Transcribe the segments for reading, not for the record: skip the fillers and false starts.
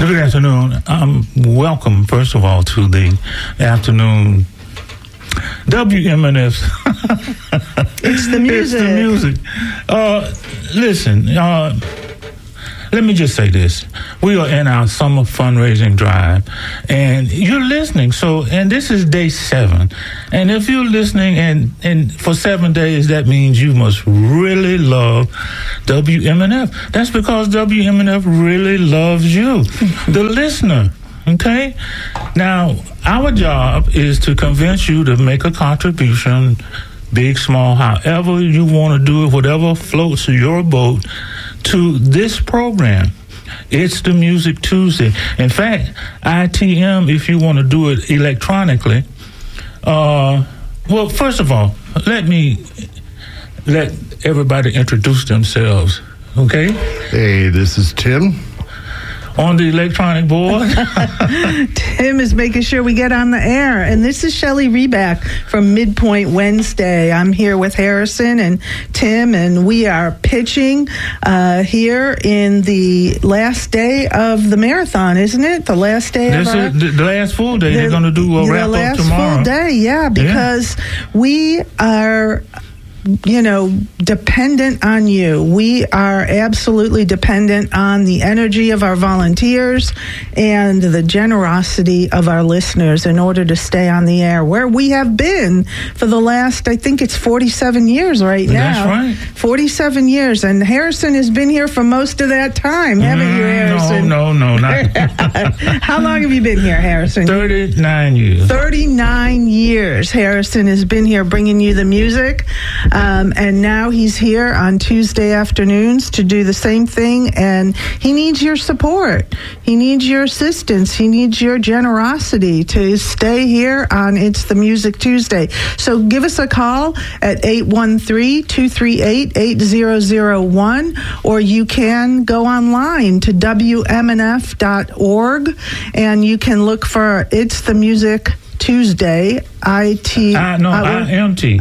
Good afternoon. Welcome, first of all, to the afternoon WMNF. It's the music. It's the music. Listen, let me just say this. We are in our summer fundraising drive, and you're listening. And this is day 7. And if you're listening and for 7 days, that means you must really love WMNF. That's because WMNF really loves you, the listener. Okay? Now, our job is to convince you to make a contribution, big, small, however you want to do it, whatever floats your boat, to this program. It's the Music Tuesday. In fact, ITM, if you want to do it electronically, well, first of all, let everybody introduce themselves, okay? Hey, this is Tim. On the electronic board. Tim is making sure we get on the air. And this is Shelley Reback from Midpoint Wednesday. I'm here with Harrison and Tim, and we are pitching here in the last day of the marathon, isn't it? The last day of the last full day. They're going to do a wrap up tomorrow. The last full day, yeah, because we are, dependent on you. We are absolutely dependent on the energy of our volunteers and the generosity of our listeners in order to stay on the air, where we have been for the last, I think it's 47 years right now. That's right. 47 years. And Harrison has been here for most of that time, haven't you, Harrison? No, not. How long have you been here, Harrison? 39 years. 39 years Harrison has been here bringing you the music. And now he's here on Tuesday afternoons to do the same thing, and he needs your support. He needs your assistance. He needs your generosity to stay here on It's the Music Tuesday. So give us a call at 813-238-8001, or you can go online to WMNF.org, and you can look for It's the Music Tuesday, IMT.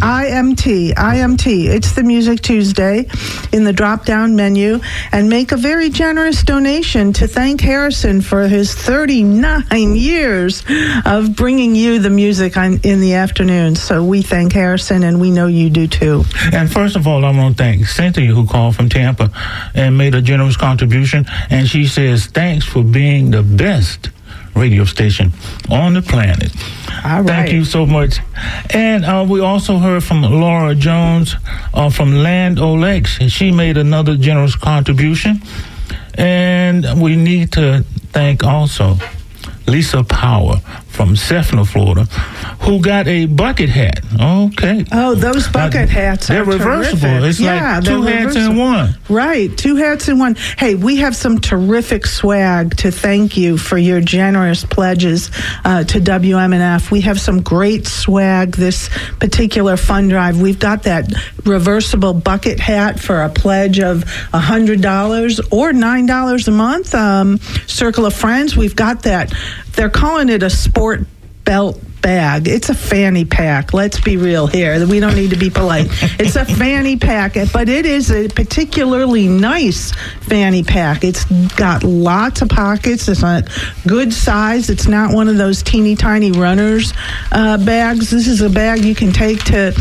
It's the Music Tuesday in the drop-down menu, and make a very generous donation to thank Harrison for his 39 years of bringing you the music in the afternoon. So we thank Harrison, and we know you do too. And first of all, I want to thank Cynthia, who called from Tampa and made a generous contribution, and she says, thanks for being the best radio station on the planet. All right. Thank you so much. And we also heard from Laura Jones from Land O'Lakes, and she made another generous contribution. And we need to thank also Lisa Power from Cessna, Florida, who got a bucket hat. Okay. Oh, those bucket hats are reversible. Terrific. It's like 2 hats in one. Right, 2 hats in one. Hey, we have some terrific swag to thank you for your generous pledges to WMNF. We have some great swag this particular fund drive. We've got that reversible bucket hat for a pledge of $100 or $9 a month. Circle of Friends, we've got that. They're calling it a sport belt bag. It's a fanny pack. Let's be real here. We don't need to be polite. It's a fanny pack, but it is a particularly nice fanny pack. It's got lots of pockets. It's a good size. It's not one of those teeny tiny runners bags. This is a bag you can take to,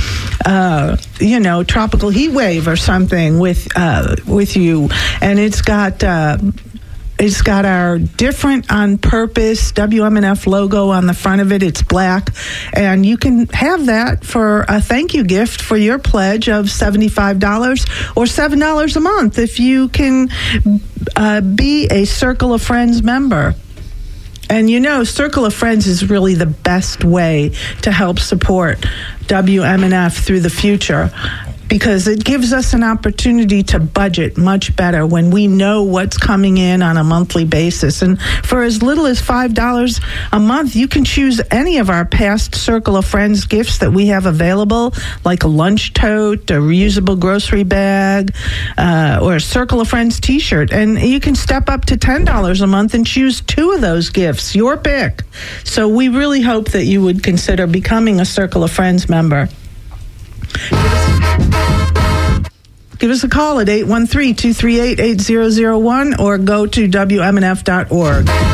tropical heat wave or something with you. And it's got our different on purpose WMNF logo on the front of it. It's black. And you can have that for a thank you gift for your pledge of $75 or $7 a month if you can be a Circle of Friends member. And Circle of Friends is really the best way to help support WMNF through the future, because it gives us an opportunity to budget much better when we know what's coming in on a monthly basis. And for as little as $5 a month, you can choose any of our past Circle of Friends gifts that we have available, like a lunch tote, a reusable grocery bag, or a Circle of Friends t-shirt. And you can step up to $10 a month and choose 2 of those gifts, your pick. So we really hope that you would consider becoming a Circle of Friends member. Give us a call at 813-238-8001 or go to WMNF.org.